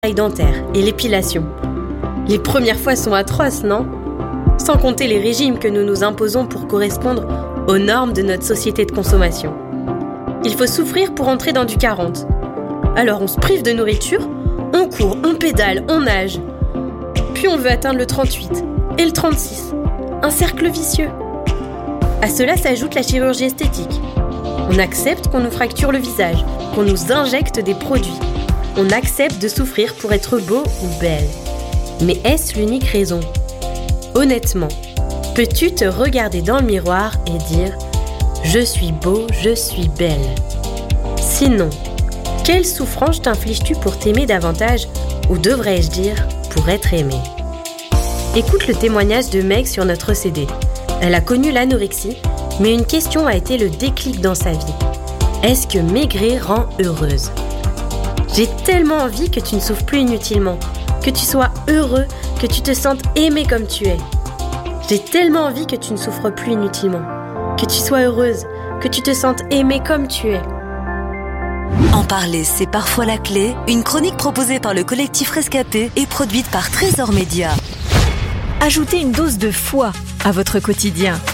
dentaire et l'épilation. Les premières fois sont atroces, non ? Sans compter les régimes que nous nous imposons pour correspondre aux normes de notre société de consommation. Il faut souffrir pour entrer dans du 40. Alors on se prive de nourriture, on court, on pédale, on nage. Puis on veut atteindre le 38 et le 36. Un cercle vicieux. À cela s'ajoute la chirurgie esthétique. On accepte qu'on nous fracture le visage, qu'on nous injecte des produits. On accepte de souffrir pour être beau ou belle. Mais est-ce l'unique raison ? Honnêtement, peux-tu te regarder dans le miroir et dire « Je suis beau, je suis belle ». Sinon, quelle souffrance t'infliges-tu pour t'aimer davantage, ou devrais-je dire, pour être aimé ? Écoute le témoignage de Meg sur notre CD. Elle a connu l'anorexie, mais une question a été le déclic dans sa vie. Est-ce que maigrir rend heureuse ? J'ai tellement envie que tu ne souffres plus inutilement, que tu sois heureux, que tu te sentes aimé comme tu es. J'ai tellement envie que tu ne souffres plus inutilement, que tu sois heureuse, que tu te sentes aimé comme tu es. En parler, c'est parfois la clé. Une chronique proposée par le collectif Rescapé et produite par Trésor Média. Ajoutez une dose de foi à votre quotidien.